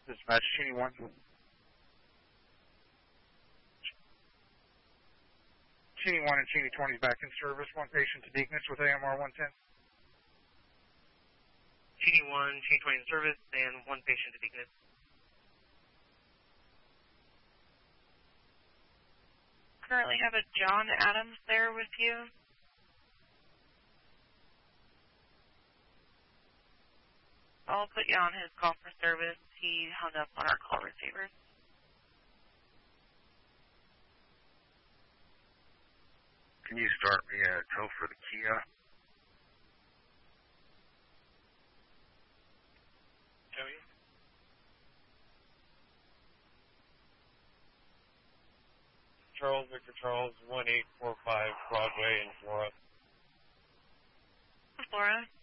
Dispatch, Cheney 1. Cheney 1 and Cheney 20 back in service. One patient to Deaconess with AMR 110. Cheney 1, Cheney 20 in service, and one patient to Deaconess. Currently have a John Adams there with you. I'll put you on his call for service. He hung up on our call receivers. Can you start me a tow for the Kia? Joey? Charles, Victor Charles, 1845 Broadway in Flora. Flora.